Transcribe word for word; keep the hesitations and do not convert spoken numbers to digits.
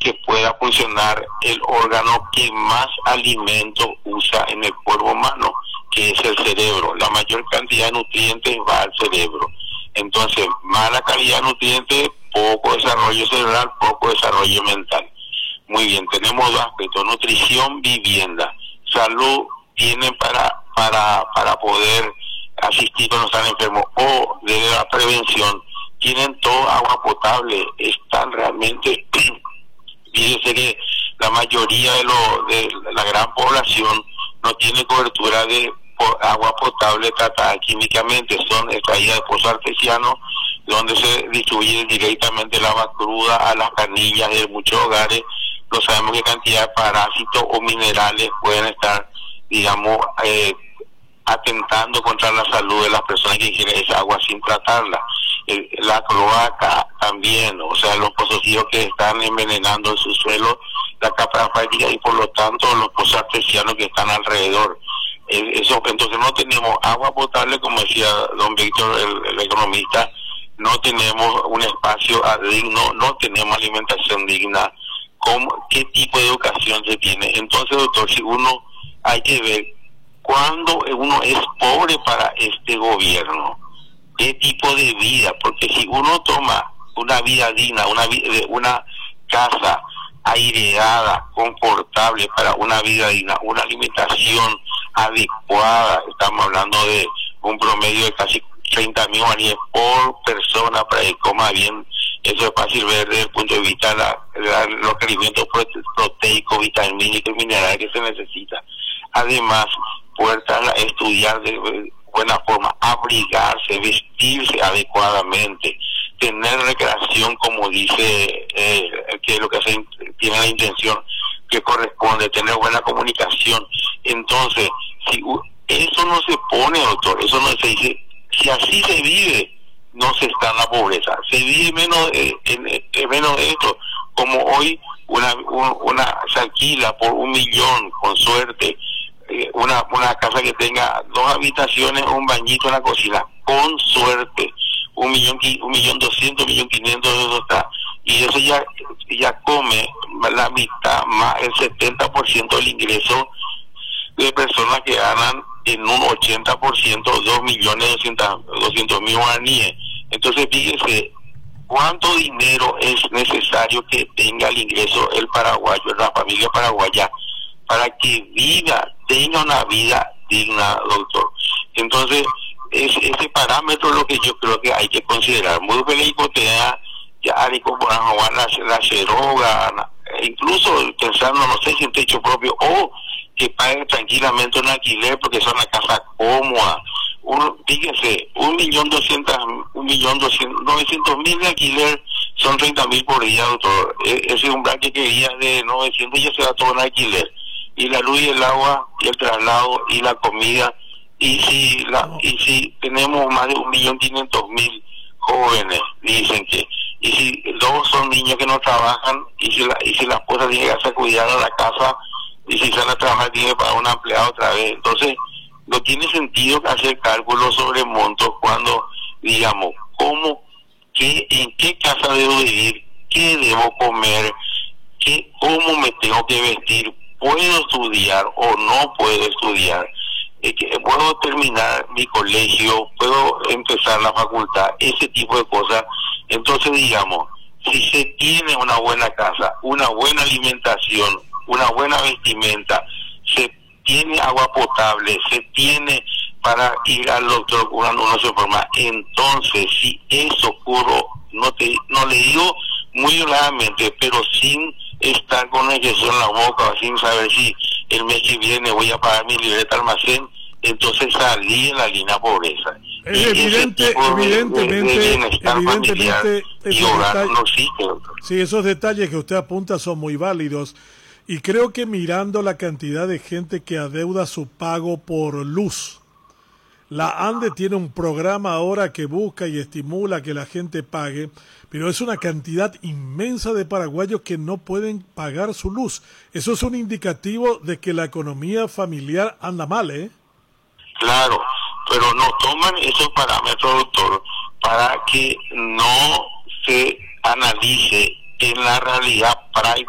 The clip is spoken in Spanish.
que pueda funcionar el órgano que más alimento usa en el cuerpo humano, que es el cerebro. La mayor cantidad de nutrientes va al cerebro. Entonces, mala calidad de nutrientes, poco desarrollo cerebral, poco desarrollo mental. Muy bien, tenemos dos aspectos: nutrición, vivienda. Salud tienen para para para poder asistir cuando están enfermos, o de la prevención tienen todo agua potable. Están realmente fíjese que la mayoría de lo de la gran población no tiene cobertura de agua potable tratada químicamente. Son extraídas de pozos artesianos donde se distribuye directamente el agua cruda a las canillas de muchos hogares. No sabemos qué cantidad de parásitos o minerales pueden estar, digamos, eh, atentando contra la salud de las personas que ingieren esa agua sin tratarla. El, la cloaca también, o sea, los pozos que están envenenando su suelo, la capa freática, y por lo tanto los pozos artesianos que están alrededor. Eh, eso, entonces no tenemos agua potable, como decía don Víctor, el, el economista, no tenemos un espacio digno, no tenemos alimentación digna. ¿Cómo, qué tipo de educación se tiene? Entonces, doctor, si uno hay que ver cuando uno es pobre para este gobierno, qué tipo de vida, porque si uno toma una vida digna, una una casa aireada, confortable para una vida digna, una alimentación adecuada, estamos hablando de un promedio de casi treinta mil guaraníes por persona para que coma bien. Eso es fácil ver desde el punto de vista de la, la, los alimentos proteicos, vitamínicos y minerales que se necesita. Además, poder estudiar de buena forma, abrigarse, vestirse adecuadamente, tener recreación, como dice, eh, que es lo que se tiene la intención que corresponde, tener buena comunicación. Entonces, si uh, eso no se pone, doctor, eso no se dice, si así se vive, no se está en la pobreza, se vive menos, eh, en, en menos de esto, como hoy una, un, una se alquila por un millón, con suerte, eh, una, una casa que tenga dos habitaciones, un bañito en la cocina, con suerte, un millón, un millón doscientos, un millón quinientos, eso está, y eso ya, ya come la mitad, más el setenta por ciento del ingreso de personas que ganan en un ochenta por ciento, dos millones doscientos mil guaraníes. Entonces fíjese cuánto dinero es necesario que tenga el ingreso el paraguayo, la familia paraguaya, para que viva, tenga una vida digna, doctor. Entonces es, ese parámetro es lo que yo creo que hay que considerar. Muy feliz hipoteca, ya la, la ceroga, incluso pensando, no sé si en techo propio, o que paguen tranquilamente un alquiler porque es una casa cómoda. Un, fíjense, un millón doscientos, un millón doscientos, novecientos mil de alquiler son treinta mil por día, doctor. E, ese umbral que quería de novecientos ya se va todo en alquiler. Y la luz y el agua, y el traslado, y la comida. Y si la, y si tenemos más de un millón quinientos mil jóvenes, dicen que, y si luego son niños que no trabajan, y si la, y si la esposa tiene que hacer cuidar a la casa, y si sale a trabajar tiene que pagar una empleada otra vez. Entonces no tiene sentido hacer cálculos sobre montos cuando, digamos, cómo, qué, en qué casa debo vivir, qué debo comer, qué, cómo me tengo que vestir, puedo estudiar o no puedo estudiar, eh, que puedo terminar mi colegio, puedo empezar la facultad, ese tipo de cosas. Entonces, digamos, si se tiene una buena casa, una buena alimentación, una buena vestimenta, se tiene agua potable, se tiene para ir al doctor cuando uno se forma, entonces si eso ocurre, no te no le digo muy gravemente, pero sin estar con una inyección en la boca, sin saber si el mes que viene voy a pagar mi libreta almacén, entonces salí en la línea de pobreza. Es y evidente, evidentemente, de, de evidentemente y hogar no existe, doctor. Sí, esos detalles que usted apunta son muy válidos. Y creo que mirando la cantidad de gente que adeuda su pago por luz, la ANDE tiene un programa ahora que busca y estimula que la gente pague, pero es una cantidad inmensa de paraguayos que no pueden pagar su luz. Eso es un indicativo de que la economía familiar anda mal, ¿eh? Claro, pero no toman esos parámetros, doctor, para que no se analice en la realidad práctica